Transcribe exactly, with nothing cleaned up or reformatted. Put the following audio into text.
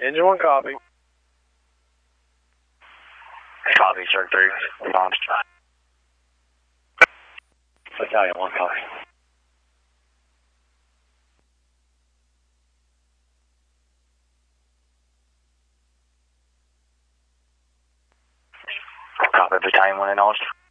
Engine one copy. Copy, Shark three. Launched. Battalion one copy. Copy, Battalion one acknowledged.